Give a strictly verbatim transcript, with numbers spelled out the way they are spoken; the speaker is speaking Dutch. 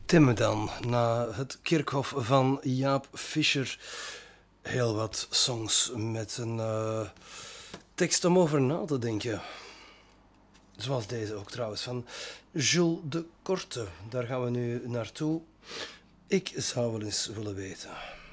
Tim dan, na het kerkhof van Jaap Fischer. Heel wat songs met een uh, tekst om over na te denken. Zoals deze ook trouwens, van Jules de Korte. Daar gaan we nu naartoe. Ik zou wel eens willen weten.